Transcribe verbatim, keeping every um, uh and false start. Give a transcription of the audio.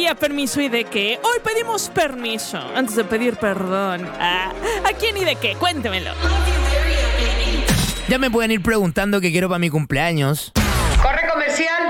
pediría permiso y de qué. Hoy pedimos permiso antes de pedir perdón. Ah, ¿a quién y de qué? Cuéntemelo. Ya me pueden ir preguntando qué quiero para mi cumpleaños. Corre comercial.